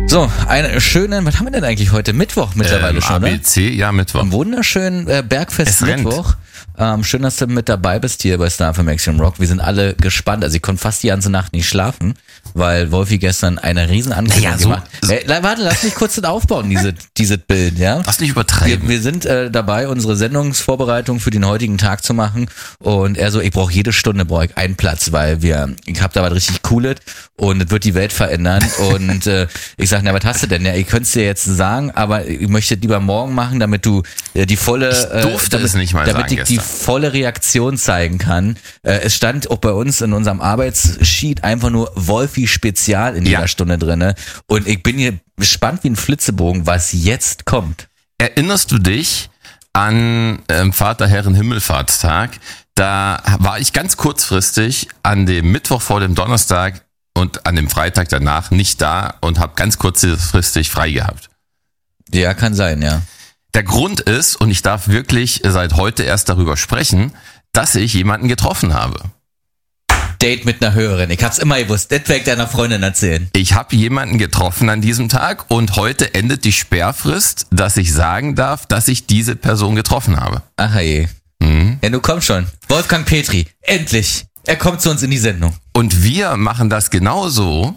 So, einen schönen, was haben wir denn eigentlich heute? Mittwoch mittlerweile schon, ABC, ne? ja, Mittwoch. Einen wunderschönen Bergfest Es rennt. Mittwoch. Schön, dass du mit dabei bist hier bei Star für Maximum Rock. Wir sind alle gespannt. Also ich konnte fast die ganze Nacht nicht schlafen, weil Wolfi gestern eine riesen Ankündigung gemacht hat. Warte, lass mich kurz das aufbauen, dieses Bild, ja? Lass nicht übertreiben. Wir sind dabei, unsere Sendungsvorbereitung für den heutigen Tag zu machen. Und er so, ich brauche jede Stunde einen Platz, weil ich hab da was richtig Cooles und es wird die Welt verändern. Und ich sag, na, was hast du denn? Ja, ich könnte es dir jetzt sagen, aber ich möchte es lieber morgen machen, damit du die volle, ich durfte es nicht mal damit sagen ich die volle Reaktion zeigen kann. Es stand auch bei uns in unserem Arbeitssheet einfach nur Wolfi Spezial in jeder Stunde drinne. Und ich bin hier gespannt wie ein Flitzebogen, was jetzt kommt. Erinnerst du dich an Vater Herren Himmelfahrtstag? Da war ich ganz kurzfristig an dem Mittwoch vor dem Donnerstag und an dem Freitag danach nicht da und habe ganz kurzfristig frei gehabt. Ja, kann sein, ja. Der Grund ist, und ich darf wirklich seit heute erst darüber sprechen, dass ich jemanden getroffen habe. Date mit einer Hörerin. Ich hab's immer gewusst. Das werde ich deiner Freundin erzählen. Ich habe jemanden getroffen an diesem Tag und heute endet die Sperrfrist, dass ich sagen darf, dass ich diese Person getroffen habe. Ach je. Ja, du kommst schon. Wolfgang Petri. Endlich. Er kommt zu uns in die Sendung. Und wir machen das genauso.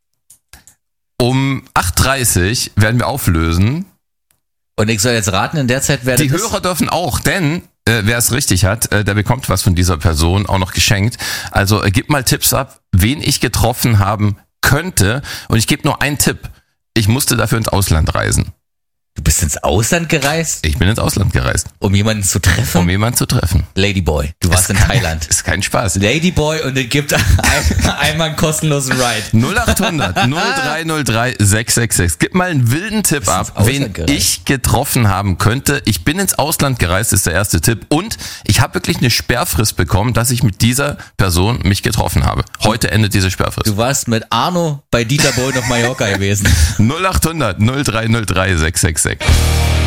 Um 8:30 werden wir auflösen. Und ich soll jetzt raten, in der Zeit werde Die Hörer dürfen auch, denn wer es richtig hat, der bekommt was von dieser Person auch noch geschenkt. Also gib mal Tipps ab, wen ich getroffen haben könnte. Und ich gebe nur einen Tipp. Ich musste dafür ins Ausland reisen. Du bist ins Ausland gereist? Ich bin ins Ausland gereist. Um jemanden zu treffen? Um jemanden zu treffen. Ladyboy, du warst in Thailand. Ist kein Spaß. Ladyboy und es gibt einmal einen kostenlosen Ride. 0800 0303 666. Gib mal einen wilden Tipp ab, wen ich getroffen haben könnte. Ich bin ins Ausland gereist, ist der erste Tipp. Und ich habe wirklich eine Sperrfrist bekommen, dass ich mit dieser Person mich getroffen habe. Heute endet diese Sperrfrist. Du warst mit Arno bei Dieter Bohlen auf Mallorca gewesen. 0800 0303 666.